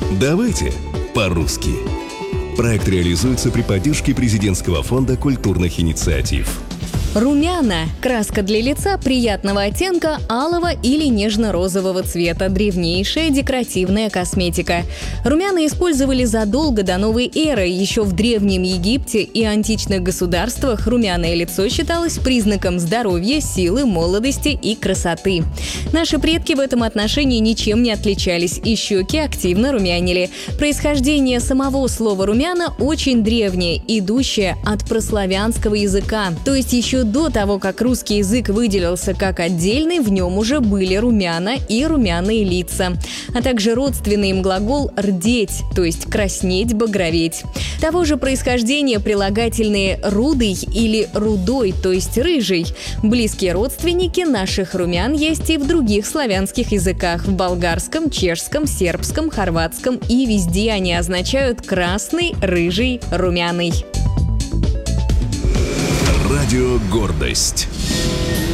Давайте по-русски. Проект реализуется при поддержке Президентского фонда культурных инициатив. Румяна – краска для лица приятного оттенка алого или нежно-розового цвета, древнейшая декоративная косметика. Румяна использовали задолго до новой эры. Еще в Древнем Египте и античных государствах румяное лицо считалось признаком здоровья, силы, молодости и красоты. Наши предки в этом отношении ничем не отличались, и щеки активно румянили. Происхождение самого слова «румяна» очень древнее, идущее от прославянского языка, то есть еще до того, как русский язык выделился как отдельный, в нем уже были румяна и румяные лица, а также родственный им глагол «рдеть», то есть краснеть, багроветь. Того же происхождения прилагательные «рудый» или «рудой», то есть рыжий. Близкие родственники наших румян есть и в других славянских языках – в болгарском, чешском, сербском, хорватском, и везде они означают красный, рыжий, румяный. Радио «Гордость».